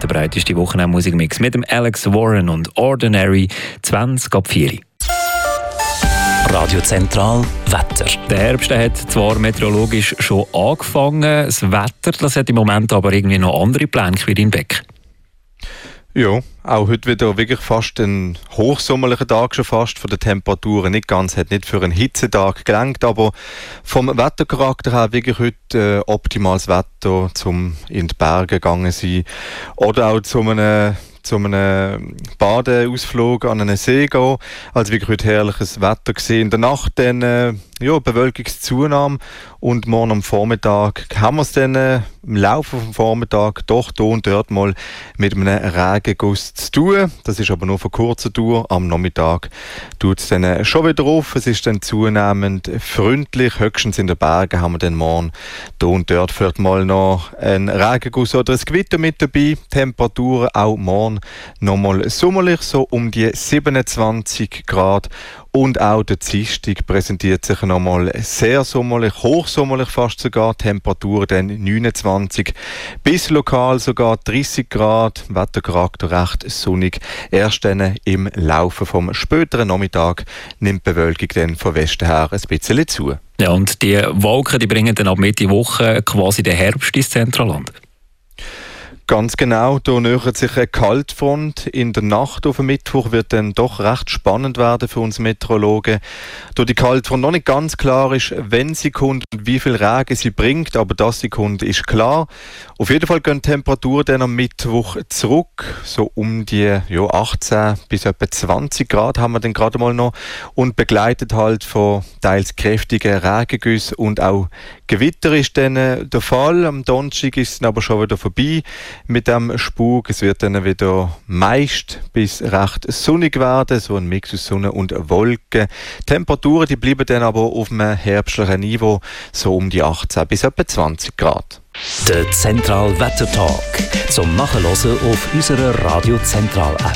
der breiteste Wochenendmusikmix mit dem Alex Warren und Ordinary 20:04. Radio Zentral Wetter. Der Herbst hat zwar meteorologisch schon angefangen, das Wetter das hat im Moment aber irgendwie noch andere Pläne wie in Beck. Ja, auch heute wieder wirklich fast ein hochsommerlicher Tag schon fast, von den Temperaturen nicht ganz, hat nicht für einen Hitzetag gelangt, aber vom Wettercharakter her wirklich heute optimales Wetter, zum in die Berge gegangen sein oder auch zu einem Badeausflug an einen See gehen. Also wirklich heute herrliches Wetter gesehen. In der Nacht dann Bewölkungszunahme und morgen am Vormittag haben wir es dann im Laufe des Vormittags doch hier und dort mal mit einem Regenguss zu tun. Das ist aber nur für kurze Tour. Am Nachmittag tut es dann schon wieder auf. Es ist dann zunehmend freundlich. Höchstens in den Bergen haben wir dann morgen hier und dort vielleicht mal noch einen Regenguss oder ein Gewitter mit dabei. Temperaturen auch morgen nochmal sommerlich, so um die 27 Grad. Und auch der Dienstag präsentiert sich nochmal sehr sommerlich, hochsommerlich fast sogar. Temperatur dann 29 bis lokal sogar 30 Grad. Wettercharakter recht sonnig. Erst dann im Laufe vom späteren Nachmittag nimmt die Bewölkung dann von Westen her ein bisschen zu. Ja, und die Wolken die bringen dann ab Mitte Woche quasi den Herbst ins Zentralland. Ganz genau, da nähert sich eine Kaltfront. In der Nacht auf den Mittwoch wird dann doch recht spannend werden für uns Meteorologen. Da die Kaltfront noch nicht ganz klar ist, wenn sie kommt und wie viel Regen sie bringt, aber dass sie kommt, ist klar. Auf jeden Fall gehen die Temperaturen dann am Mittwoch zurück, so um die 18 bis etwa 20 Grad haben wir dann gerade mal noch und begleitet halt von teils kräftigen Regengüssen und auch Gewitter ist dann der Fall. Am Donnerstag ist es dann aber schon wieder vorbei mit dem Spuk. Es wird dann wieder meist bis recht sonnig werden, so ein Mix aus Sonne und Wolken. Temperaturen die bleiben dann aber auf einem herbstlichen Niveau, so um die 18 bis etwa 20 Grad. Der Zentral Wettertag zum Nachhören auf unserer Radio Zentral App.